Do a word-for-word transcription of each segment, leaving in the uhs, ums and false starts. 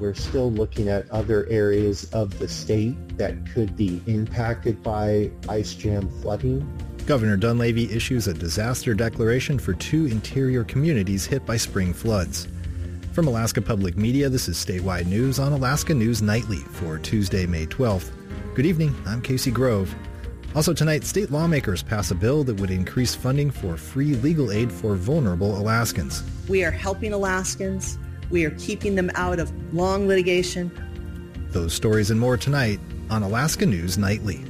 We're still looking at other areas of the state that could be impacted by ice jam flooding. Governor Dunleavy issues a disaster declaration for two interior communities hit by spring floods. From Alaska Public Media, this is Statewide News on Alaska News Nightly for Tuesday, May twelfth. Good evening, I'm Casey Grove. Also tonight, state lawmakers pass a bill that would increase funding for free legal aid for vulnerable Alaskans. We are helping Alaskans. We are keeping them out of long litigation. Those stories and more tonight on Alaska News Nightly.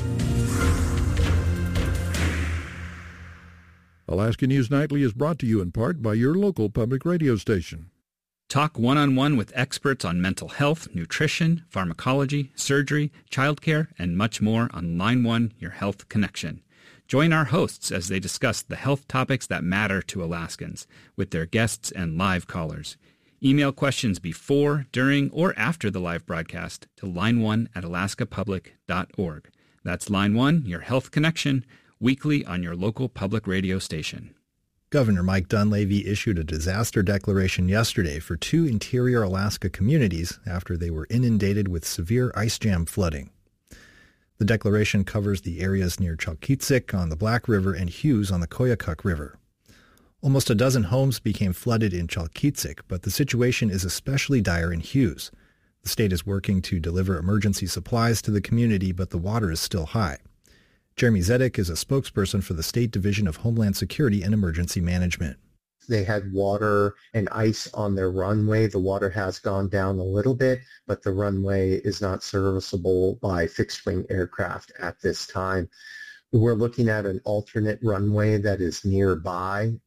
Alaska News Nightly is brought to you in part by your local public radio station. Talk one-on-one with experts on mental health, nutrition, pharmacology, surgery, childcare, and much more on Line one, Your Health Connection. Join our hosts as they discuss the health topics that matter to Alaskans with their guests and live callers. Email questions before, during, or after the live broadcast to line one at alaska public dot org. That's Line one, Your Health Connection, weekly on your local public radio station. Governor Mike Dunleavy issued a disaster declaration yesterday for two interior Alaska communities after they were inundated with severe ice jam flooding. The declaration covers the areas near Chalkitsik on the Black River and Hughes on the Koyukuk River. Almost a dozen homes became flooded in Chalkitsik, but the situation is especially dire in Hughes. The state is working to deliver emergency supplies to the community, but the water is still high. Jeremy Zedek is a spokesperson for the State Division of Homeland Security and Emergency Management. They had water and ice on their runway. The water has gone down a little bit, but the runway is not serviceable by fixed-wing aircraft at this time. We're looking at an alternate runway that is nearby